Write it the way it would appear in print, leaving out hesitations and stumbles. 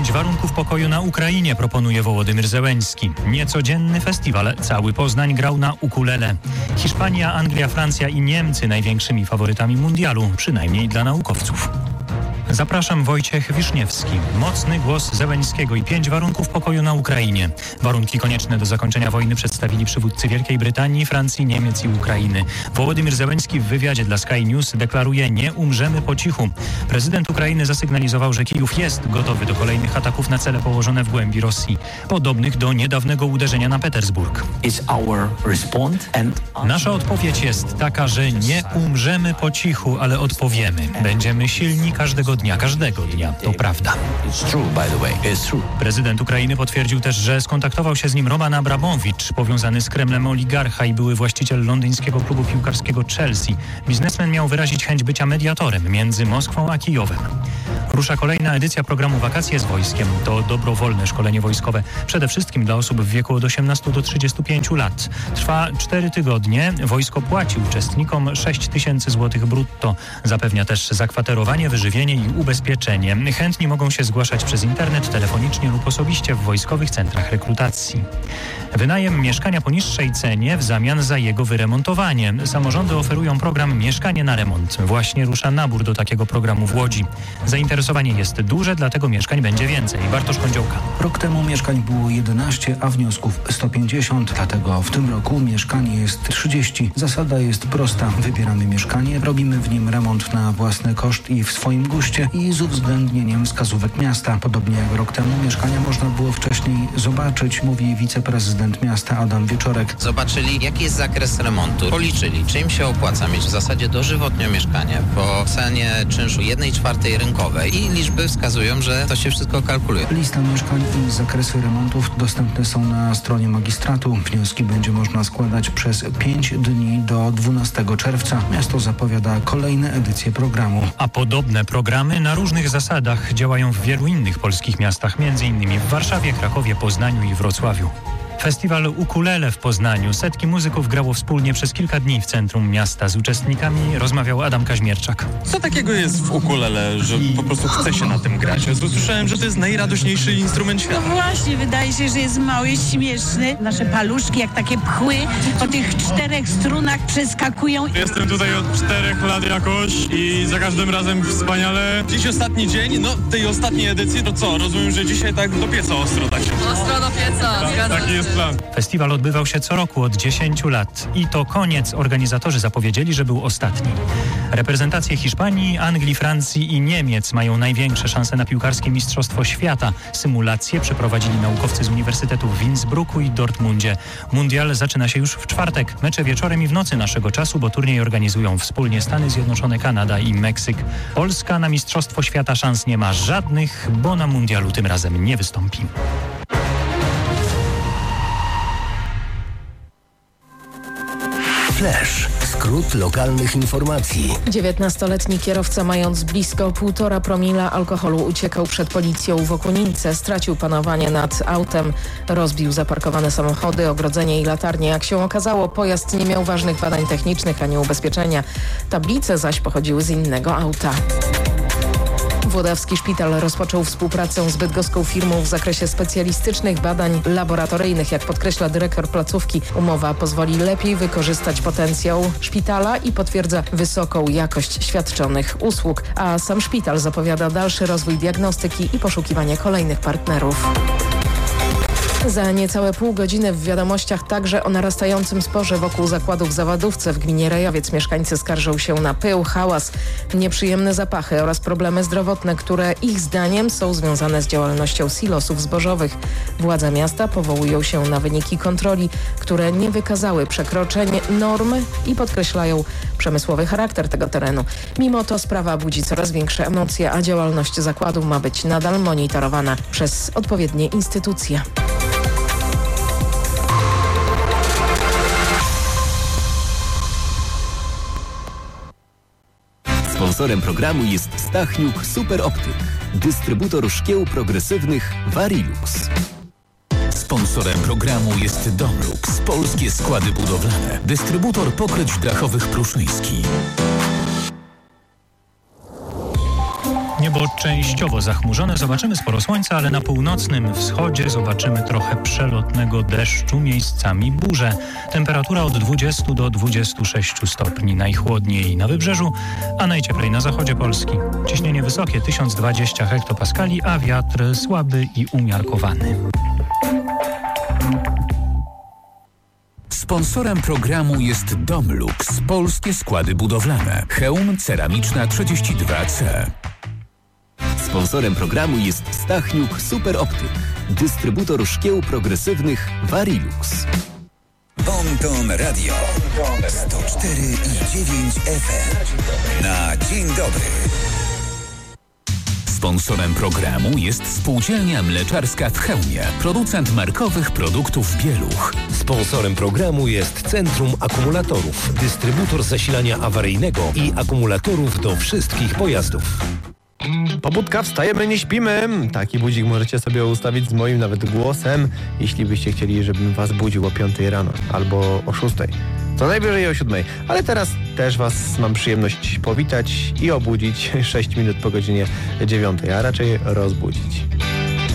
5 warunków pokoju na Ukrainie, proponuje Wołodymyr Zełenski. Niecodzienny festiwal. Cały Poznań grał na ukulele. Hiszpania, Anglia, Francja i Niemcy największymi faworytami mundialu, przynajmniej dla naukowców. Zapraszam, Wojciech Wiszniewski. Mocny głos Zełenskiego i 5 warunków pokoju na Ukrainie. Warunki konieczne do zakończenia wojny przedstawili przywódcy Wielkiej Brytanii, Francji, Niemiec i Ukrainy. Wołodymyr Zełenski w wywiadzie dla Sky News deklaruje: nie umrzemy po cichu. Prezydent Ukrainy zasygnalizował, że Kijów jest gotowy do kolejnych ataków na cele położone w głębi Rosji, podobnych do niedawnego uderzenia na Petersburg. Nasza odpowiedź jest taka, że nie umrzemy po cichu, ale odpowiemy. Będziemy silni każdego dnia. To prawda. Prezydent Ukrainy potwierdził też, że skontaktował się z nim Roman Abramowicz, powiązany z Kremlem oligarcha i były właściciel londyńskiego klubu piłkarskiego Chelsea. Biznesmen miał wyrazić chęć bycia mediatorem między Moskwą a Kijowem. Rusza kolejna edycja programu Wakacje z wojskiem. To dobrowolne szkolenie wojskowe, przede wszystkim dla osób w wieku od 18 do 35 lat. Trwa 4 tygodnie. Wojsko płaci uczestnikom 6 tysięcy złotych brutto. Zapewnia też zakwaterowanie, wyżywienie i ubezpieczenie. Chętni mogą się zgłaszać przez internet, telefonicznie lub osobiście w wojskowych centrach rekrutacji. Wynajem mieszkania po niższej cenie w zamian za jego wyremontowanie. Samorządy oferują program Mieszkanie na remont. Właśnie rusza nabór do takiego programu w Łodzi. Zainteresowanie jest duże, dlatego mieszkań będzie więcej. Bartosz Kądziołka. Rok temu mieszkań było 11, a wniosków 150. Dlatego w tym roku mieszkań jest 30. Zasada jest prosta. Wybieramy mieszkanie, robimy w nim remont na własny koszt i w swoim guście i z uwzględnieniem wskazówek miasta. Podobnie jak rok temu mieszkania można było wcześniej zobaczyć, mówi wiceprezydent miasta Adam Wieczorek. Zobaczyli, jaki jest zakres remontu. Policzyli, czy im się opłaca mieć w zasadzie dożywotnio mieszkanie po cenie czynszu 1/4 rynkowej i liczby wskazują, że to się wszystko kalkuluje. Lista mieszkań i zakresy remontów dostępne są na stronie magistratu. Wnioski będzie można składać przez 5 dni do 12 czerwca. Miasto zapowiada kolejne edycje programu. A podobne programy na różnych zasadach działają w wielu innych polskich miastach, m.in. w Warszawie, Krakowie, Poznaniu i Wrocławiu. Festiwal Ukulele w Poznaniu. Setki muzyków grało wspólnie przez kilka dni w centrum miasta. Z uczestnikami rozmawiał Adam Kaźmierczak. Co takiego jest w ukulele, że po prostu chce się na tym grać? Słyszałem, że to jest najradośniejszy instrument świata. No właśnie, wydaje się, że jest mały, jest śmieszny. Nasze paluszki jak takie pchły po tych 4 strunach przeskakują. Jestem tutaj od 4 lat jakoś i za każdym razem wspaniale. Dziś ostatni dzień, tej ostatniej edycji, to co? Rozumiem, że dzisiaj tak do pieca ostro tak się... Ostro do pieca, Taki jest plan. Festiwal odbywał się co roku od 10 lat i to koniec. Organizatorzy zapowiedzieli, że był ostatni. Reprezentacje Hiszpanii, Anglii, Francji i Niemiec mają największe szanse na piłkarskie Mistrzostwo Świata. Symulacje przeprowadzili naukowcy z uniwersytetów w Innsbrucku i Dortmundzie. Mundial zaczyna się już w czwartek. Mecze wieczorem i w nocy naszego czasu, bo turniej organizują wspólnie Stany Zjednoczone, Kanada i Meksyk. Polska na Mistrzostwo Świata szans nie ma żadnych, bo na mundialu tym razem nie wystąpi. Flash. Skrót lokalnych informacji. 19-letni kierowca, mając blisko 1,5 promila alkoholu, uciekał przed policją w Okunince. Stracił panowanie nad autem, rozbił zaparkowane samochody, ogrodzenie i latarnie. Jak się okazało, pojazd nie miał ważnych badań technicznych ani ubezpieczenia. Tablice zaś pochodziły z innego auta. Włodawski szpital rozpoczął współpracę z bydgoską firmą w zakresie specjalistycznych badań laboratoryjnych. Jak podkreśla dyrektor placówki, umowa pozwoli lepiej wykorzystać potencjał szpitala i potwierdza wysoką jakość świadczonych usług, a sam szpital zapowiada dalszy rozwój diagnostyki i poszukiwanie kolejnych partnerów. Za niecałe pół godziny w wiadomościach także o narastającym sporze wokół zakładu w Zawadówce w gminie Rejowiec. Mieszkańcy skarżą się na pył, hałas, nieprzyjemne zapachy oraz problemy zdrowotne, które ich zdaniem są związane z działalnością silosów zbożowych. Władze miasta powołują się na wyniki kontroli, które nie wykazały przekroczeń norm i podkreślają przemysłowy charakter tego terenu. Mimo to sprawa budzi coraz większe emocje, a działalność zakładu ma być nadal monitorowana przez odpowiednie instytucje. Sponsorem programu jest Stachniuk Super Optyk, dystrybutor szkieł progresywnych Varilux. Sponsorem programu jest Domrux, polskie składy budowlane, dystrybutor pokryć dachowych Pruszyński. Niebo częściowo zachmurzone, zobaczymy sporo słońca, ale na północnym wschodzie zobaczymy trochę przelotnego deszczu, miejscami burze. Temperatura od 20 do 26 stopni, najchłodniej na wybrzeżu, a najcieplej na zachodzie Polski. Ciśnienie wysokie 1020 hektopaskali, a wiatr słaby i umiarkowany. Sponsorem programu jest Domlux, polskie składy budowlane. Chełm ceramiczna 32C. Sponsorem programu jest Stachniuk Super Optyk, dystrybutor szkieł progresywnych Varilux. Bonton Radio 104,9 FM. Na dzień dobry. Sponsorem programu jest Spółdzielnia Mleczarska w Chełmie, producent markowych produktów Bieluch. Sponsorem programu jest Centrum Akumulatorów, dystrybutor zasilania awaryjnego i akumulatorów do wszystkich pojazdów. Pobudka, wstajemy, nie śpimy. Taki budzik możecie sobie ustawić z moim nawet głosem, jeśli byście chcieli, żebym was budził o 5 rano albo o 6. Co najwyżej o 7. Ale teraz też was mam przyjemność powitać i obudzić 6 minut po godzinie 9, a raczej rozbudzić.